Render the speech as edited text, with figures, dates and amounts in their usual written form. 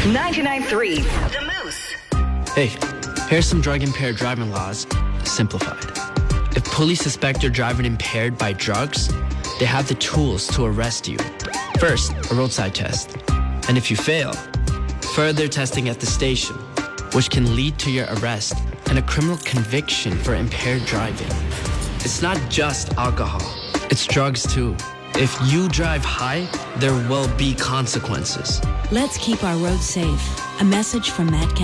99.3 The Moose. Hey, here's some drug-impaired driving laws, simplified. If police suspect you're driving impaired by drugs, they have the tools to arrest you. First, a roadside test. And if you fail, further testing at the station, which can lead to your arrest and a criminal conviction for impaired driving. It's not just alcohol, it's drugs too. If you drive high, there will be consequences. Let's keep our roads safe. A message from Matt County.